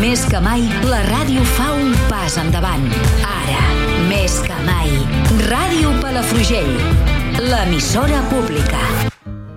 Més que mai, la ràdio fa un pas endavant. Ara, més que mai, Ràdio Palafrugell, l'emissora pública.